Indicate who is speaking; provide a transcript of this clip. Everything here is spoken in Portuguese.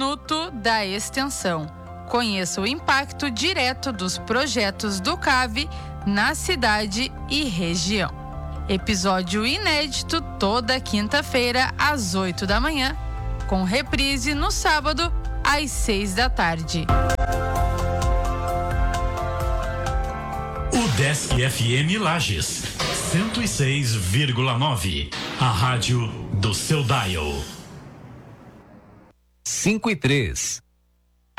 Speaker 1: Minuto da Extensão. Conheça o impacto direto dos projetos do CAV na cidade e região. Episódio inédito toda quinta-feira às 8 da manhã, com reprise no sábado às 6 da tarde.
Speaker 2: O Desk FM Lages, 106,9. A rádio do seu dial.
Speaker 3: 5 e 3.